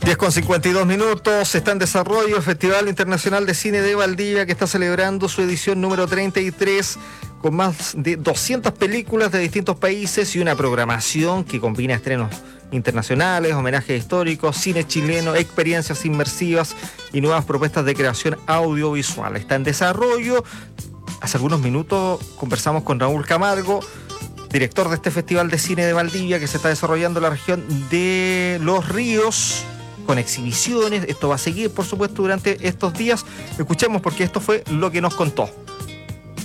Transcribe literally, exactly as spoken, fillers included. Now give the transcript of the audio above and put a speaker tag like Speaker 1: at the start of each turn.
Speaker 1: diez con cincuenta y dos minutos, está en desarrollo el Festival Internacional de Cine de Valdivia, que está celebrando su edición número treinta y tres, con más de doscientas películas de distintos países y una programación que combina estrenos internacionales, homenajes históricos, cine chileno, experiencias inmersivas y nuevas propuestas de creación audiovisual. Está en desarrollo. Hace algunos minutos conversamos con Raúl Camargo, director de este Festival de Cine de Valdivia, que se está desarrollando en la región de Los Ríos, con exhibiciones. Esto va a seguir, por supuesto, durante estos días. Escuchemos, porque esto fue lo que nos contó.